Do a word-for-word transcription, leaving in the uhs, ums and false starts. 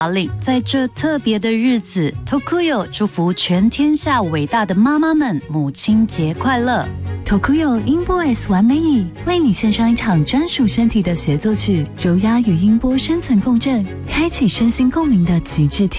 在这特别的日子 Tokuyo 祝福全天下伟大的妈妈们母亲节快乐。 Tokuyo音波 S 完美椅为你献上一场专属身体的协奏曲，柔压与音波深层共振，开启身心共鸣的极致体